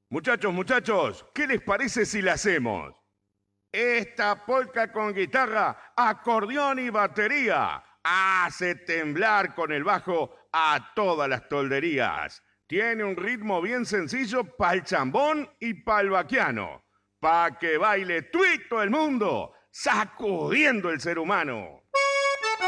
Muchachos, ¿qué les parece si la hacemos? Esta polca con guitarra, acordeón y batería hace temblar con el bajo a todas las tolderías. Tiene un ritmo bien sencillo pa'l chambón y pa'l vaquiano, pa' que baile tuito el mundo, sacudiendo el ser humano.